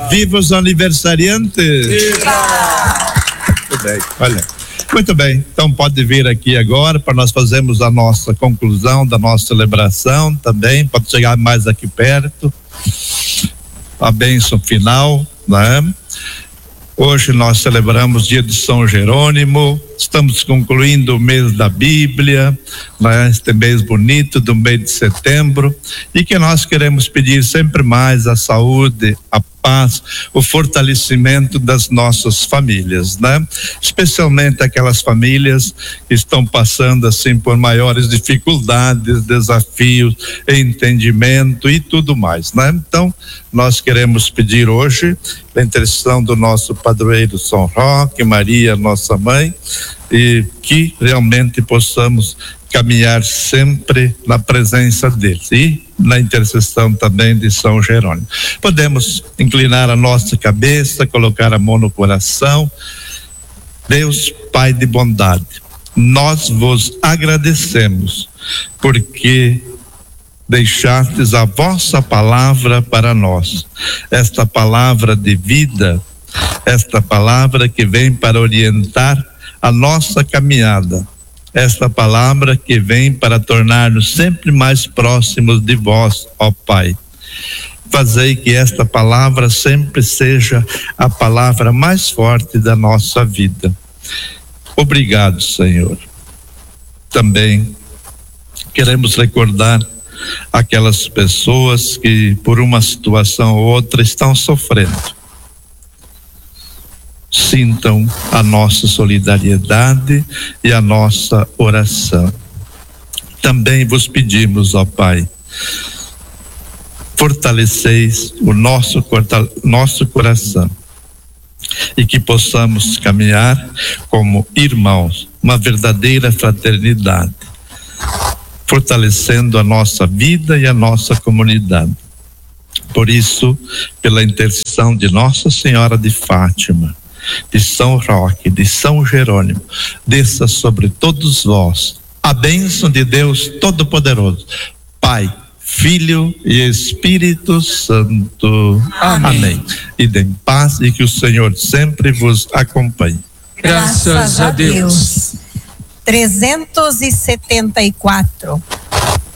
Viva os aniversariantes! Viva! Muito bem, olha. Muito bem, então pode vir aqui agora para nós fazermos a nossa conclusão da nossa celebração também, pode chegar mais aqui perto, a bênção final, né? Hoje nós celebramos o dia de São Jerônimo, estamos concluindo o mês da Bíblia, né? Este mês bonito do mês de setembro, e que nós queremos pedir sempre mais a saúde, a paz, o fortalecimento das nossas famílias, né? Especialmente aquelas famílias que estão passando assim por maiores dificuldades, desafios, entendimento e tudo mais, né? Então, nós queremos pedir hoje a intercessão do nosso padroeiro São Roque, Maria, nossa mãe, e que realmente possamos caminhar sempre na presença deles e na intercessão também de São Jerônimo. Podemos inclinar a nossa cabeça, colocar a mão no coração. Deus, Pai de bondade, nós vos agradecemos porque deixastes a vossa palavra para nós, esta palavra de vida, esta palavra que vem para orientar a nossa caminhada, esta palavra que vem para tornar-nos sempre mais próximos de vós, ó Pai. Fazei que esta palavra sempre seja a palavra mais forte da nossa vida. Obrigado, Senhor. Também queremos recordar aquelas pessoas que por uma situação ou outra estão sofrendo. Sintam a nossa solidariedade e a nossa oração. Também vos pedimos, ó Pai, fortaleceis o nosso coração e que possamos caminhar como irmãos, uma verdadeira fraternidade, fortalecendo a nossa vida e a nossa comunidade. Por isso, pela intercessão de Nossa Senhora de Fátima, de São Roque, de São Jerônimo, desça sobre todos vós a bênção de Deus Todo-Poderoso, Pai, Filho e Espírito Santo. Amém. E dêem paz e que o Senhor sempre vos acompanhe. Graças a Deus. 374.